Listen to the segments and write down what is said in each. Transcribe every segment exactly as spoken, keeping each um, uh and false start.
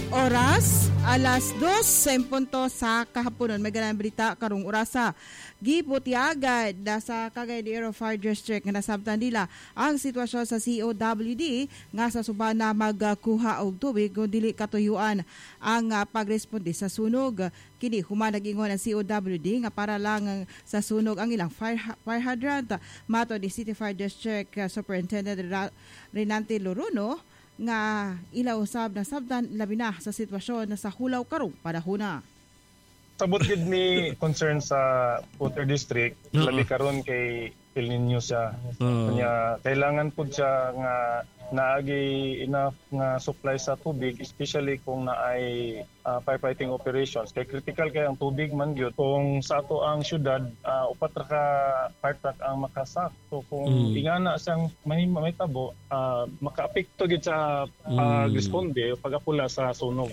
Oras, alas dos sa punto sa kahaponon. May ganang balita karong orasa. Gibutiagad na sa Cagayan Fire District nga nasabtan nila ang sitwasyon sa C O W D nga sa subana magkuha og tubig kung dili katuyuan ang uh, pagresponde sa sunog. Kini human nagingon ang C O W D nga para lang sa sunog ang ilang fire, fire hydrant. Mato ni City Fire District uh, Superintendent Renante Lorono nga ilaw usab na sabdan labi na sa sitwasyon na sa hulaw karong panahona. Sabot gid mi concern sa Water District, uh-huh. labi karon kay El Nino siya. Uh-huh. Kanya kailangan pud siya nga naagi enough nga supply sa tubig, especially kung naay uh, firefighting operations. Kay critical kay ang tubig man gyud. Kung sa ato ang syudad, uh, upat ra ka fire truck ang makasak. So kung mm. ingana siyang may mahitabo, uh, makaapekto gid sa pagresponde uh, pagapula sa sunog.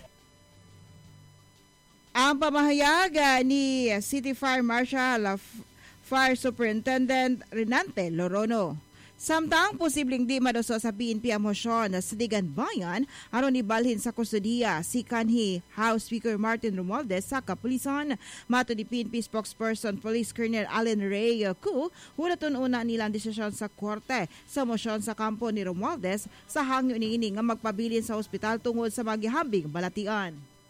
Ang pamahayag ni City Fire Marshal, Fire Superintendent Renante Lorono. Samtang posibleng di madoso sa P N P ang mosyon sa Digan Bayan aron ibalhin sa kustodiya si kanhi House Speaker Martin Romualdez sa kapulisan. Mato ni P N P spokesperson Police Colonel Allen Ray Ku, hunaton una nilang desisyon sa korte sa mosyon sa kampo ni Romualdez sa hangyo niini nga magpabilin sa ospital tungod sa magihambing balatian.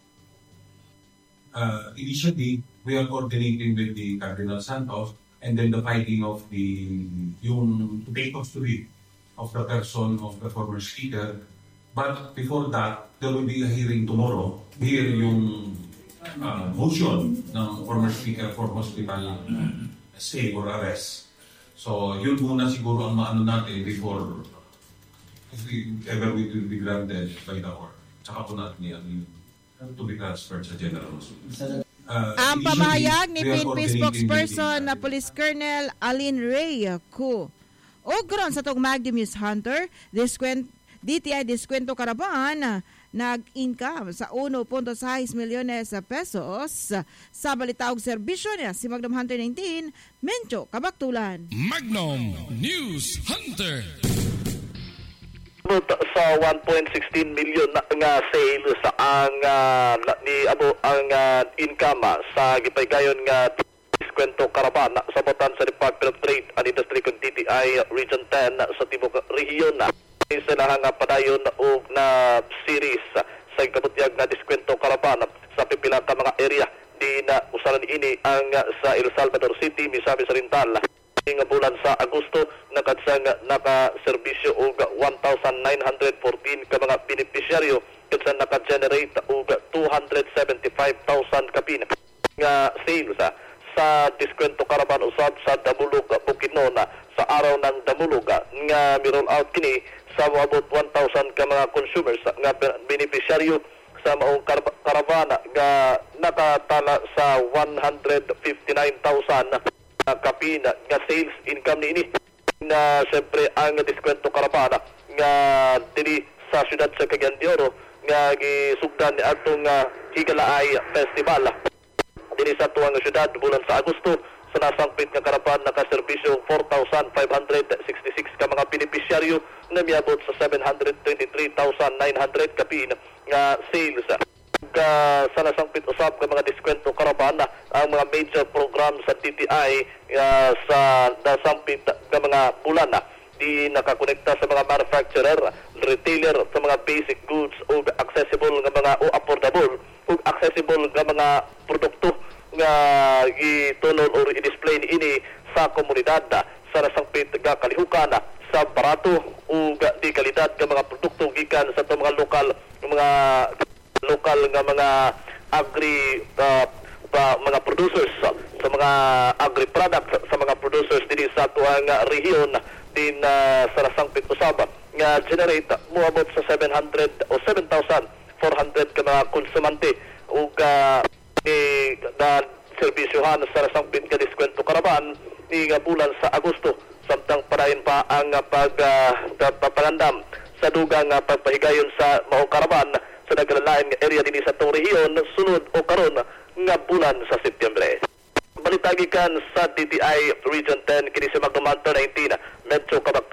Uh, initially, we are coordinating with the Cardinal Santos and then the filing of the yung to take custody of the person of the former speaker. But before that, there will be a hearing tomorrow. Here yung uh, motion ng former speaker for hospital stay or arrest. So yun muna siguro ang maano natin before if we, ever we will be granted by the court. Tsaka po natin yan to be transferred sa General Hospital. Uh, ang pamahayag ni P N P spokesperson na Police Colonel Allen Ray Ku. O gron sa tong Magdemus Hunter, diskwent, D T I diskwento karaban nag-income sa one point six milyones pesos sa balitaog serbisyo niya si Magnum Hunter nineteen, Mencho Kabaktulan. Magnum News Hunter. Sa one point one six million na nga sales sa ang uh, ni abo ang uh, income uh, sa gipaygayon nga diskwento karaban sa botan sa Department of Trade and Industry kung D T I Region ten sa Timog Region. Sila nga padayon og na series sa kabutyag na diskwento karaban sa pipila ka mga area di na usalan ini ang uh, sa El Salvador City, Misamis Oriental. Nga bulan sa Agosto nakadsang naka-serbisyo og one thousand nine hundred fourteen ka mga beneficiaryo kadsan naka-generate og two hundred seventy-five thousand kapin nga sales ha, sa diskwento karaban usab sa Damulog Bukidnon sa araw ng Damulog nga mi-roll out kini sa about one thousand ka mga consumers nga beneficiaryo sa maong kar- karavana nga nakatala sa one hundred fifty-nine thousand kapina nga sales income ni ini na siyempre ang diskwento karabana nga dili sa syudad sa Cagayan de Oro nga gisugdan ni atong uh, Higalaay Festival dili sa tuwang syudad bulan sa Agosto sa nasangpit nga karaban nakaserbisyo four thousand five hundred sixty-six ka mga beneficiaryo na miabot sa seven hundred twenty-three thousand nine hundred kapin nga sales. Uh, sa nasangpit usab ka mga diskwento karabana ang mga major program sa D T I uh, sa nasangpit ka mga bulan na di nakakonekta sa mga manufacturer, retailer sa mga basic goods o accessible nga mga o affordable o accessible nga mga produkto nga gitunol o i-display ni ini sa komunidad sa nasangpit nga kalihukan sa barato o di kalidad nga mga produkto gikan sa mga lokal mga lokal nga mga agri uh, uh, mga producers uh, sa mga agri products sa mga producers dinhi sa tuang uh, rehiyon din uh, sa nasangpit usab nga generate uh, moabot sa seven hundred o seven thousand four hundred ka mga konsumante ug uh, ni na serbisyohan sa nasangpit ka diskwento karaban ni nga bulan sa Agosto samtang parayon pa ang uh, pag uh, papangandam sa dugang uh, pagpahigayon sa maong karaban sa naglalayang area din sa itong rehiyon sunod o karon nga bulan sa Setyembre. Balitagikan sa D T I Region ten kini si Magnum Hunter nineteen, Medyo Kabaktulan.